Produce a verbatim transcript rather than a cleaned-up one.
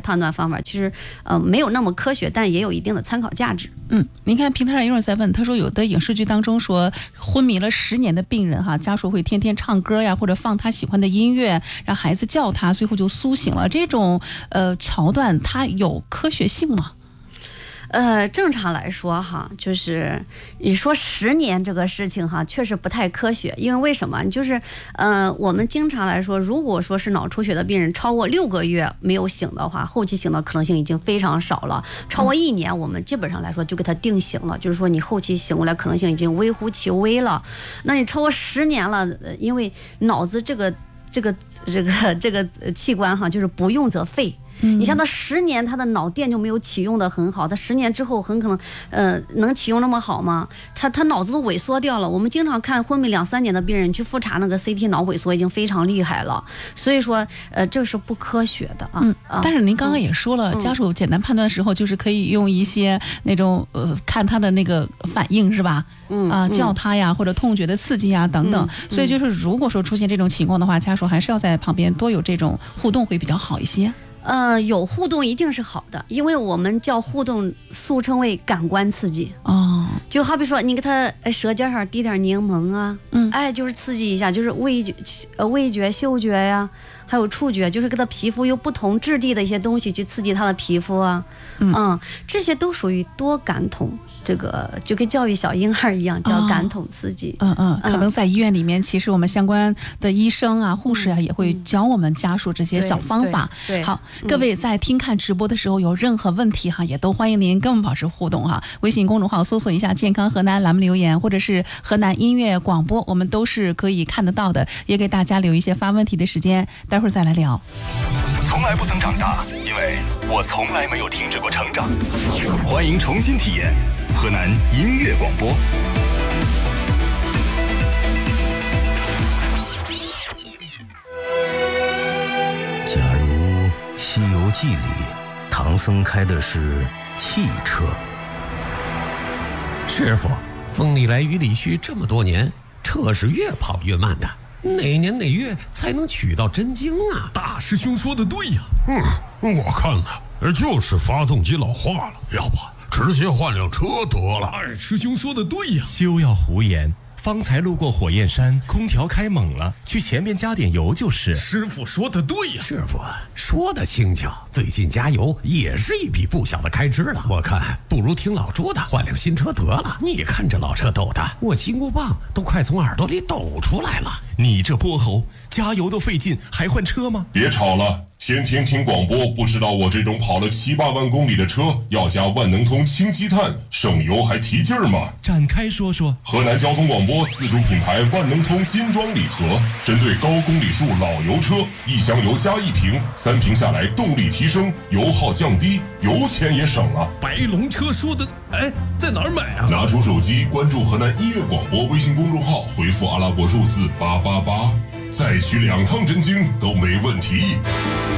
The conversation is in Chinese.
判断方法，其实呃没有那么科学，但也有一定的参考价值。 嗯，您看平台上有人在问，他说有的影视剧当中说昏迷了十年的病人哈，家属会天天唱歌呀，或者放他喜欢的音乐，让孩子叫他，最后就苏醒了。这种呃桥段，它有科学性吗？ 呃，正常来说哈，就是你说十年这个事情哈，确实不太科学。因为为什么？就是呃，我们经常来说，如果说是脑出血的病人超过六个月没有醒的话，后期醒的可能性已经非常少了。超过一年，我们基本上来说就给他定醒了，就是说你后期醒过来可能性已经微乎其微了。那你超过十年了，因为脑子这个这个这个这个器官哈，就是不用则废。你像他十年，他的脑电就没有启用的很好，他十年之后很可能，呃，能启用那么好吗？他他脑子都萎缩掉了。我们经常看昏迷两三年的病人去复查那个 C T 脑萎缩已经非常厉害了，所以说，呃，这是不科学的啊。 嗯， 啊但是您刚刚也说了， 嗯、 家属简单判断的时候，就是可以用一些那种呃，看他的那个反应是吧？ 嗯啊，叫他呀，或者痛觉的刺激呀等等。 嗯、 所以就是如果说出现这种情况的话，家属还是要在旁边多有这种互动会比较好一些。 呃，有互动一定是好的，因为我们叫互动，俗称为感官刺激。 哦， 就好比说，你给他舌尖上滴点柠檬啊， 嗯， 哎，就是刺激一下，就是味觉、呃味觉、嗅觉呀，还有触觉，就是给他皮肤有不同质地的一些东西去刺激他的皮肤啊， 嗯， 嗯这些都属于多感统。这个就跟教育小婴儿一样，叫感统刺激。 哦、嗯嗯，可能在医院里面，其实我们相关的医生啊、护士啊，也会教我们家属这些小方法。 对， 好，各位在听看直播的时候有任何问题哈，也都欢迎您跟我们保持互动哈。微信公众号搜索一下“健康河南”栏目留言，或者是河南音乐广播，我们都是可以看得到的，也给大家留一些发问题的时间，待会儿再来聊。 从来不曾长大，因为我从来没有停止过成长。欢迎重新体验河南音乐广播。 假如《西游记》里唐僧开的是汽车， 师傅，风里来雨里去这么多年，车是越跑越慢的，哪年哪月才能取到真经啊？ 大师兄说的对呀。 嗯，我看呢，就是发动机老化了，要不直接换辆车得了。 二师兄说的对呀。 休要胡言，方才路过火焰山，空调开猛了，去前面加点油就是。 师傅说的对呀。 师傅说的轻巧，最近加油也是一笔不小的开支了。我看不如听老朱的，换辆新车得了。你看这老车抖的，我金箍棒都快从耳朵里抖出来了。 你这泼猴，加油都费劲，还换车吗？ 别吵了，天天听广播，不知道我这种跑了七八万公里的车要加万能通氢积碳，省油还提劲儿吗？ 展开说说。 河南交通广播自主品牌万能通金装礼盒，针对高公里数老油车，一箱油加一瓶，三瓶下来动力提升，油耗降低，油钱也省了。 白龙车说的，哎，在哪儿买啊？ 拿出手机关注河南音乐广播微信公众号，回复阿拉伯数字八八八，再取两趟真经都没问题。